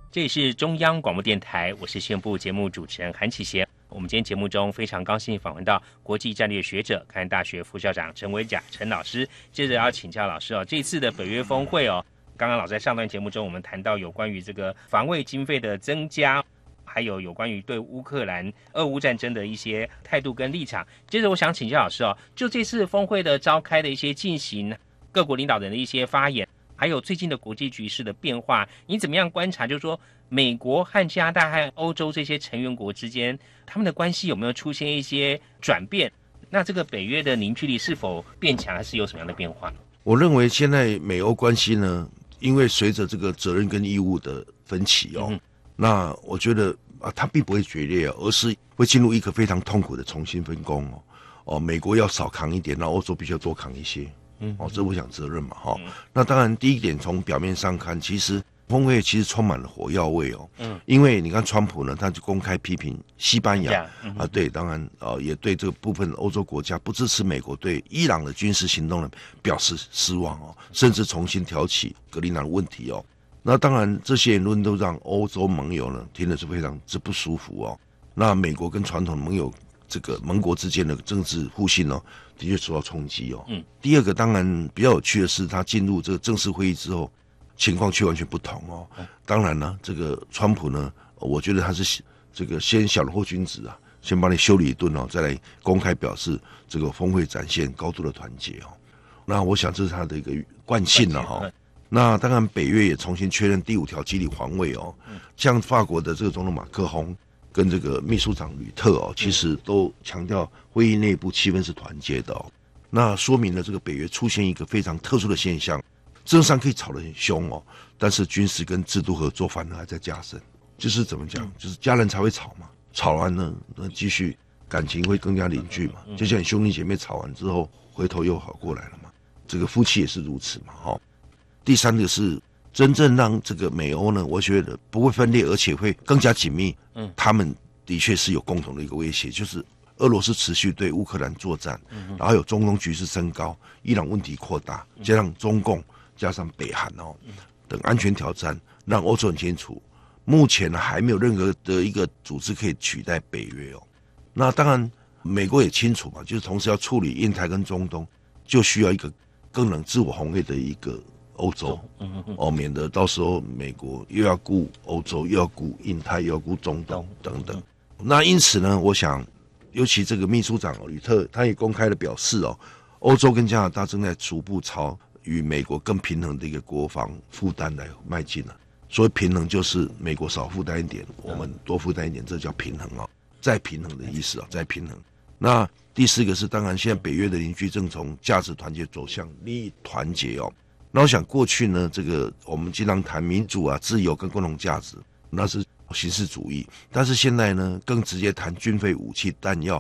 这里是中央广播电台，我是新闻部节目主持人韩启贤。我们今天节目中非常高兴访问到国际战略学者、凯南大学副校长陈维甲陈老师。接着要请教老师这次的北约峰会刚刚老师在上段节目中我们谈到有关于这个防卫经费的增加，还有关于对乌克兰俄乌战争的一些态度跟立场。接着我想请教老师就这次峰会的召开的一些进行，各国领导人的一些发言，还有最近的国际局势的变化，你怎么样观察？就是说，美国和加拿大和欧洲这些成员国之间，他们的关系有没有出现一些转变？那这个北约的凝聚力是否变强，还是有什么样的变化？ 我认为现在美欧关系呢，因为随着这个责任跟义务的分歧那我觉得它并不会决裂而是会进入一个非常痛苦的重新分工美国要少扛一点，那欧洲必须要多扛一些。这我想责任嘛那当然第一点从表面上看，其实峰会其实充满了火药味因为你看川普呢，他就公开批评西班牙对，当然也对这个部分欧洲国家不支持美国对伊朗的军事行动呢表示失望甚至重新挑起格陵兰的问题那当然这些言论都让欧洲盟友呢听得是非常之不舒服那美国跟传统盟友这个盟国之间的政治互信的确受到冲击第二个当然比较有趣的是，他进入这个正式会议之后，情况却完全不同当然呢，这个川普呢，我觉得他是这个先小人后君子先把你修理一顿再来公开表示这个峰会展现高度的团结那我想这是他的一个惯性了那当然北约也重新确认第5条基理防卫像法国的这个总统马克宏跟这个秘书长吕特其实都强调会议内部气氛是团结的那说明了这个北约出现一个非常特殊的现象，政治上可以吵得很凶但是军事跟制度合作反而还在加深。就是怎么讲，就是家人才会吵嘛，吵完呢继续感情会更加凝聚嘛，就像兄弟姐妹吵完之后回头又好过来了嘛，这个夫妻也是如此嘛第三个是真正让这个美欧呢，我觉得不会分裂，而且会更加紧密他们的确是有共同的一个威胁，就是俄罗斯持续对乌克兰作战然后有中东局势升高，伊朗问题扩大，加上中共加上北韩等安全挑战，让欧洲很清楚目前还没有任何的一个组织可以取代北约那当然美国也清楚嘛，就是同时要处理印太跟中东，就需要一个更能自我防卫的一个欧洲免得到时候美国又要顾欧洲，又要顾印太，又要顾中东等等。那因此呢，我想尤其这个秘书长吕特他也公开的表示欧洲跟加拿大正在逐步朝与美国更平衡的一个国防负担来迈进所谓平衡就是美国少负担一点，我们多负担一点，这叫平衡再平衡的意思再平衡。那第四个是当然现在北约的凝聚正从价值团结走向利益团结那我想过去呢，这个我们经常谈民主自由跟共同价值，那是形式主义，但是现在呢更直接谈军费武器弹药